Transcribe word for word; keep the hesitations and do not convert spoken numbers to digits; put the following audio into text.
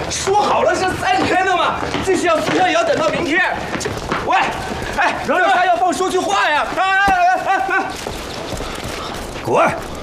说好了是三天的嘛，这次要撕票也要等到明天。喂，哎，让他要放说句话呀！哎哎哎哎哎， 滚！